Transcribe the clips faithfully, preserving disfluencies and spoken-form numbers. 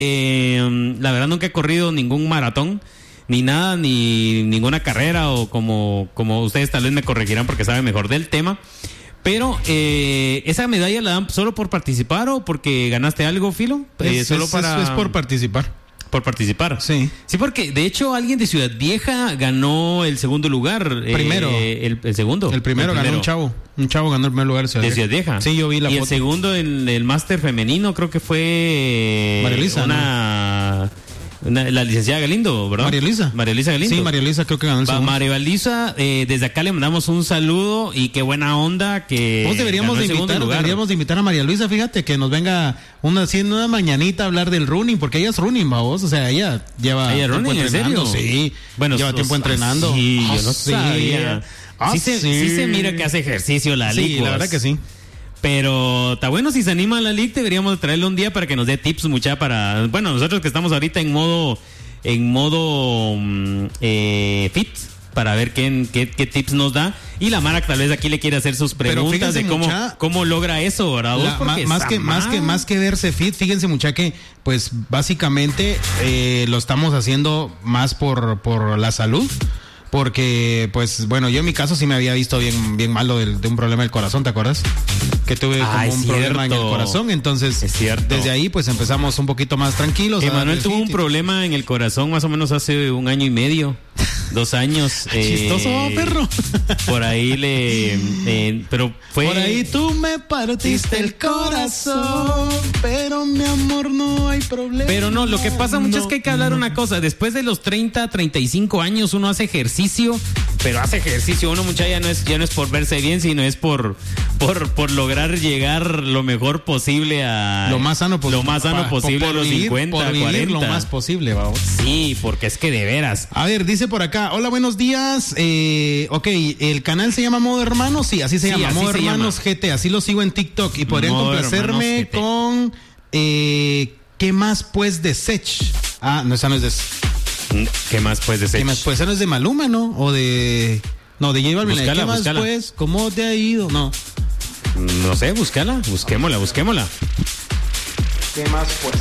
Eh, la verdad nunca he corrido ningún maratón, ni nada, ni ninguna carrera, o como, como ustedes tal vez me corregirán porque saben mejor del tema. Pero eh, ¿esa medalla la dan solo por participar o porque ganaste algo, Filo? Eh, Es, solo es, para... es por participar. Por participar. Sí. Sí, porque de hecho alguien de Ciudad Vieja ganó el segundo lugar. Primero. Eh, el, el segundo. El primero, el primero ganó un chavo. Un chavo ganó el primer lugar de Ciudad, de Ciudad Vieja. Sí, yo vi la y foto. Y el segundo, el, el máster femenino, creo que fue... María Luisa, una... ¿no? Una, la licenciada Galindo, ¿verdad? María Luisa. María Luisa Galindo. Sí, María Luisa creo que ganó el segundo. María Luisa, eh, desde acá le mandamos un saludo y qué buena onda que Pues deberíamos de invitar, deberíamos de invitar a María Luisa, fíjate, que nos venga una, haciendo una mañanita a hablar del running, porque ella es running, vos, o sea, ella lleva ¿Ella tiempo running, entrenando, en serio? sí, bueno, lleva tiempo entrenando. Sí, ah, yo no sí. sabía. Ah, sí, se, sí. sí se mira que hace ejercicio la Sí, licuas. la verdad que sí. Pero está bueno, si se anima a la Lic, deberíamos traerle un día para que nos dé tips, mucha, para, bueno, nosotros que estamos ahorita en modo en modo eh, fit, para ver qué, qué, qué tips nos da. Y la Mara tal vez aquí le quiere hacer sus preguntas de cómo, mucha, cómo logra eso, ¿verdad? La, Porque más, que, más, que, más que verse fit, fíjense mucha que pues básicamente eh, lo estamos haciendo más por, por la salud. Porque, pues, bueno, yo en mi caso sí me había visto bien, bien malo de, de un problema del corazón, ¿te acuerdas? Que tuve como ah, un cierto. problema en el corazón, entonces es cierto. Desde ahí pues empezamos un poquito más tranquilos. Emanuel tuvo un problema en el corazón más o menos hace un año y medio, dos años. Chistoso, eh, perro. Por ahí le... Eh, pero fue... Por ahí tú me partiste el corazón, pero mi amor no hay problema. Pero no, lo que pasa mucho no, es que hay que hablar no. una cosa. Después de los treinta, treinta y cinco años uno hace ejercicio, pero hace ejercicio. Uno, mucha, ya no es, ya no es por verse bien, sino es por, por, por lograr llegar lo mejor posible a... Lo más sano, lo más sano pa, posible por a los vivir, cincuenta, por vivir cuarenta. lo más posible, vamos. Sí, porque es que de veras. A ver, dice por acá, hola, buenos días. Eh, ok, ¿el canal se llama Modo Hermanos? Sí, así se Sí, llama, así Modo se Hermanos llama. G T, así lo sigo en TikTok. Y podrían Modo complacerme Hermanos G T. con... Eh, ¿qué más pues de Sech? Ah, no, esa no es de... ¿Qué más pues de Sech? ¿Qué más pues? Esa no es de Maluma, ¿no? O de... No, de J Balvin. Búscala, ¿Qué más búscala. pues? ¿Cómo te ha ido? No. No sé, búscala, busquémosla, busquémosla. ¿Qué más pues?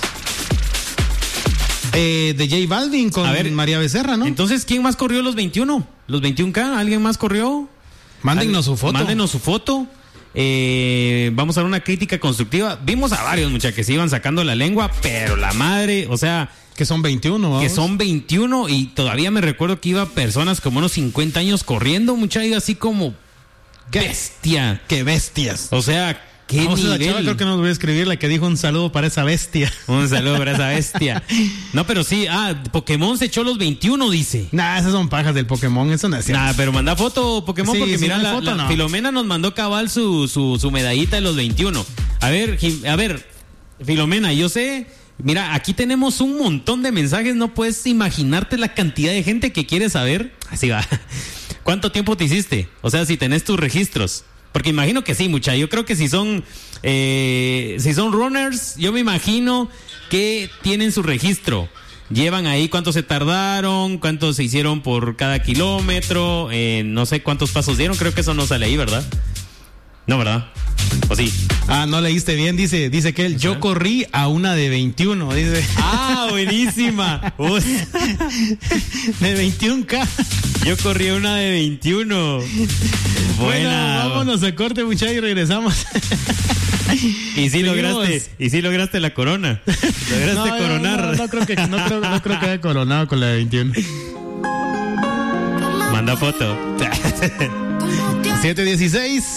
Eh, de J Balvin con A ver, María Becerra, ¿no? Entonces, ¿quién más corrió los veintiuno? ¿Los veintiuno K? ¿Alguien más corrió? Mándennos su foto. Mándenos su foto. Eh, vamos a dar una crítica constructiva. Vimos a varios muchachos que se iban sacando la lengua, pero la madre, o sea... Que son veintiuno, vamos. Que son veintiuno y todavía me recuerdo que iba personas como unos cincuenta años corriendo, muchachos, así como... ¿Qué? Bestia. ¡Qué bestias! O sea, qué Vamos a la nivel. chava, creo que nos voy a escribir la que dijo un saludo para esa bestia. Un saludo para esa bestia. No, pero sí, ah, Pokémon se echó los veintiuno, dice. Nah, esas son pajas del Pokémon, eso no es cierto. Nah, pero manda foto, Pokémon, Sí, porque sí, mira, no hay la, foto, la no. Filomena nos mandó cabal su, su, su medallita de los veintiuno. A ver, Jim- a ver, Filomena, yo sé, mira, aquí tenemos un montón de mensajes, no puedes imaginarte la cantidad de gente que quiere saber. Así va. ¿Cuánto tiempo te hiciste? O sea, si tenés tus registros. Porque imagino que sí, mucha. Yo creo que si son eh, si son runners, yo me imagino que tienen su registro. Llevan ahí cuánto se tardaron, cuánto se hicieron por cada kilómetro, eh, no sé cuántos pasos dieron. Creo que eso no sale ahí, ¿verdad? No, ¿verdad? ¿O sí? Ah, no leíste bien, dice, dice que él, yo corrí a una de veintiuno, dice. Ah, buenísima. Uy. De veintiuno K. Yo corrí una de veintiuno. Buena. Bueno, vámonos a corte, muchachos, y regresamos. Y sí Seguimos. lograste, y sí lograste la corona. Lograste No, yo coronar. No, no creo que, no creo, no creo que haya coronado con la de veintiuno. Manda foto. siete dieciséis